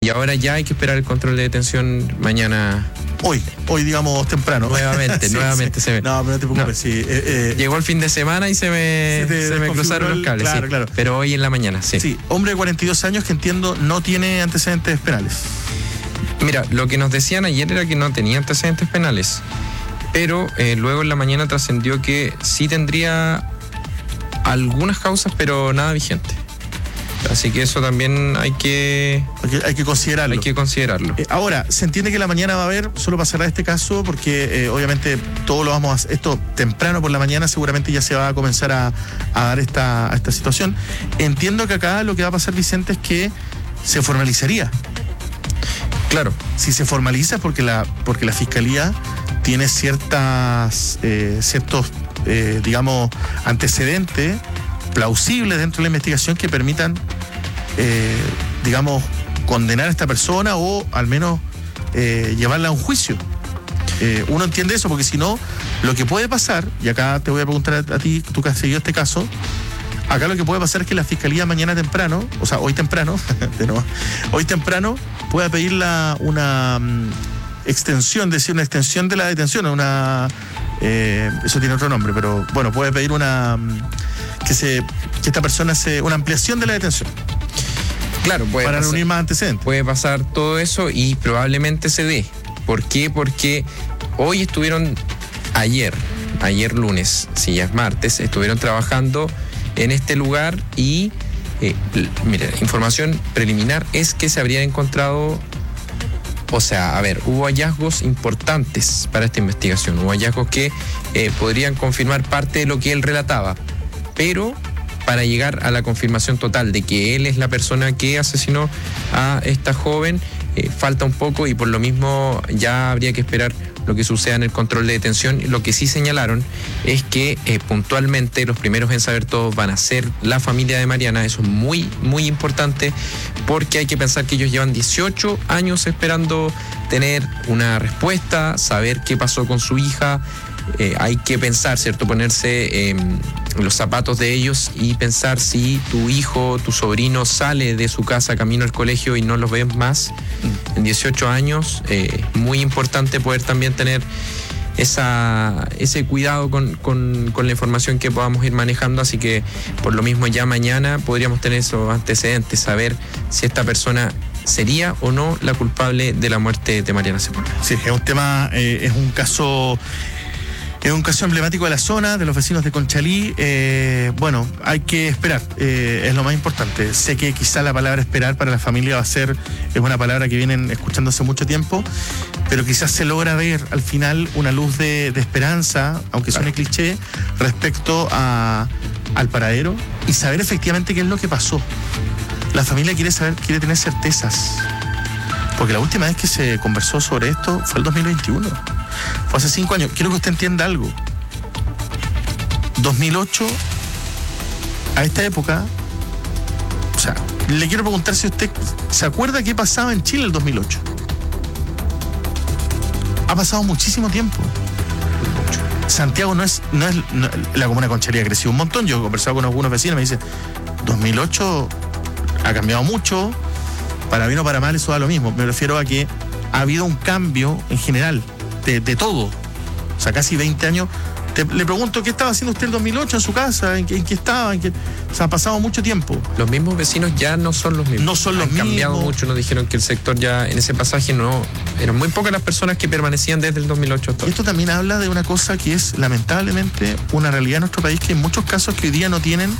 Y ahora ya hay que esperar el control de detención mañana. Hoy digamos temprano. Nuevamente, sí, nuevamente sí. se ve. No, pero no te preocupes, No. sí. Llegó el fin de semana y se me cruzaron los cables. Claro, sí. claro. Pero hoy en la mañana, sí. Sí, hombre de 42 años que entiendo no tiene antecedentes penales. Mira, lo que nos decían ayer era que no tenía antecedentes penales, pero luego en la mañana trascendió que sí tendría algunas causas, pero nada vigente. Así que eso también hay que considerarlo. Hay que considerarlo. Ahora, se entiende que la mañana va a haber, solo para cerrar este caso, porque obviamente todo lo vamos a hacer, esto temprano por la mañana seguramente ya se va a comenzar a dar esta situación. Entiendo que acá lo que va a pasar, Vicente, es que se formalizaría. Claro. Si se formaliza es porque la Fiscalía tiene ciertos, digamos, antecedentes plausibles dentro de la investigación que permitan, digamos, condenar a esta persona o al menos llevarla a un juicio. Uno entiende eso porque si no, lo que puede pasar, y acá te voy a preguntar a ti, tú que has seguido este caso, acá lo que puede pasar es que la Fiscalía mañana temprano, o sea, hoy temprano, pueda pedir una extensión, decir, una extensión de la detención, eso tiene otro nombre, pero bueno, puede pedir que esta persona una ampliación de la detención. Claro, para reunir más antecedentes. Puede pasar todo eso y probablemente se dé. ¿Por qué? Porque hoy estuvieron, ayer lunes, si ya es martes, estuvieron trabajando en este lugar y, mire, información preliminar es que se habrían encontrado, hubo hallazgos importantes para esta investigación, hubo hallazgos que podrían confirmar parte de lo que él relataba, pero para llegar a la confirmación total de que él es la persona que asesinó a esta joven, falta un poco y por lo mismo ya habría que esperar lo que suceda en el control de detención. Lo que sí señalaron es que puntualmente los primeros en saber todo van a ser la familia de Mariana. Eso es muy, muy importante porque hay que pensar que ellos llevan 18 años esperando tener una respuesta, saber qué pasó con su hija. Hay que pensar, ¿cierto? Ponerse en los zapatos de ellos y pensar si tu hijo, tu sobrino sale de su casa camino al colegio y no los ves más en 18 años. Muy importante poder también tener ese cuidado con la información que podamos ir manejando, así que por lo mismo ya mañana podríamos tener esos antecedentes, saber si esta persona sería o no la culpable de la muerte de Mariana Sepúlveda. Sí, es un tema, es un caso emblemático de la zona, de los vecinos de Conchalí. Bueno, hay que esperar, es lo más importante. Sé que quizá la palabra esperar para la familia es una palabra que vienen escuchando hace mucho tiempo, pero quizás se logra ver al final una luz de esperanza, aunque suene cliché, respecto al paradero y saber efectivamente qué es lo que pasó. La familia quiere tener certezas, porque la última vez que se conversó sobre esto fue el 2021. Fue hace 5 años. Quiero que usted entienda algo. 2008, a esta época, o sea, le quiero preguntar si usted se acuerda qué pasaba en Chile el 2008. Ha pasado muchísimo tiempo. Santiago no es la comuna de Conchalí ha crecido un montón. Yo he conversado con algunos vecinos y me dicen, 2008 ha cambiado mucho, para bien o para mal eso da lo mismo. Me refiero a que ha habido un cambio en general de todo. O sea, casi 20 años. Le pregunto, ¿qué estaba haciendo usted en 2008 en su casa? ¿En qué estaba? O sea, ha pasado mucho tiempo. Los mismos vecinos ya no son los mismos. No son los mismos. Han cambiado mucho. Nos dijeron que el sector ya en ese pasaje eran muy pocas las personas que permanecían desde el 2008 hasta hoy. Esto también habla de una cosa que es lamentablemente una realidad en nuestro país, que hay muchos casos que hoy día no tienen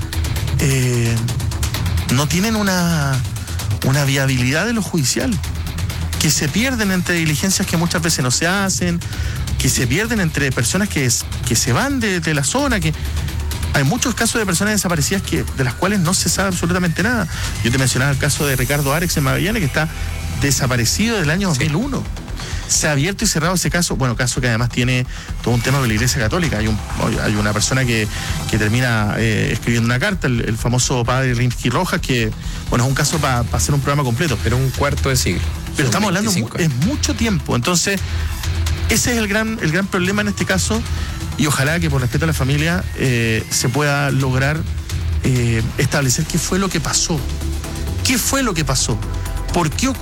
una viabilidad de lo judicial, que se pierden entre diligencias que muchas veces no se hacen, que se pierden entre personas que se van de la zona, que hay muchos casos de personas desaparecidas de las cuales no se sabe absolutamente nada. Yo te mencionaba el caso de Ricardo Arex en Magallanes, que está desaparecido desde el año 2001. Sí. Se ha abierto y cerrado ese caso, caso que además tiene todo un tema de la Iglesia Católica. Hay una persona que termina escribiendo una carta, el famoso padre Rimsky Rojas, que, es un caso para hacer un programa completo. Pero un cuarto de siglo. Pero estamos hablando, es mucho tiempo. Entonces, ese es el gran problema en este caso, y ojalá que por respeto a la familia se pueda lograr establecer qué fue lo que pasó. ¿Qué fue lo que pasó? ¿Por qué